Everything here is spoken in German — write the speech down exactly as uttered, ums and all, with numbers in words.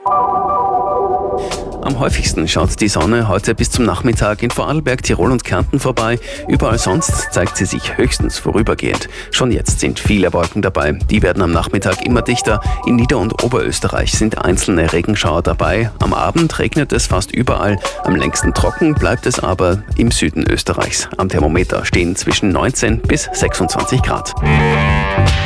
Am häufigsten schaut die Sonne heute bis zum Nachmittag in Vorarlberg, Tirol und Kärnten vorbei. Überall sonst zeigt sie sich höchstens vorübergehend. Schon jetzt sind viele Wolken dabei. Die werden am Nachmittag immer dichter. In Nieder- und Oberösterreich sind einzelne Regenschauer dabei. Am Abend regnet es fast überall. Am längsten trocken bleibt es aber im Süden Österreichs. Am Thermometer stehen zwischen neunzehn bis sechsundzwanzig Grad.